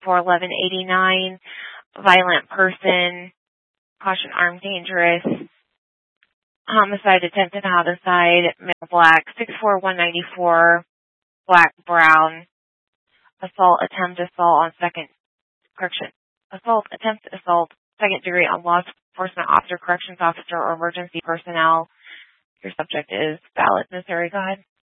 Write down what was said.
for 1189, violent person, caution armed dangerous, homicide, attempted homicide, male black, 64194, black brown, assault, attempt assault on attempt assault, second degree on law enforcement officer, corrections officer, or emergency personnel. Your subject is valid, Ms. Harry. Go ahead.